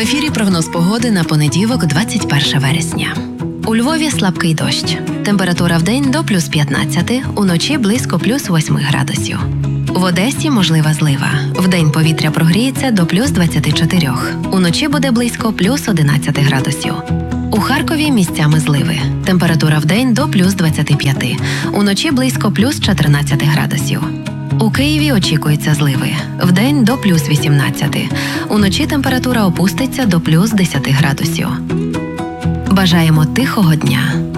ефірі прогноз погоди на понеділок, 21 вересня. У Львові слабкий дощ. Температура вдень до плюс 15, уночі близько плюс 8 градусів. В Одесі можлива злива. Вдень повітря прогріється до плюс 24. Уночі буде близько плюс 11 градусів. У Харкові місцями зливи. Температура вдень до плюс 25. Уночі близько плюс 14 градусів. У Києві очікуються зливи. Вдень до плюс 18. Уночі температура опуститься до плюс 10 градусів. Бажаємо тихого дня!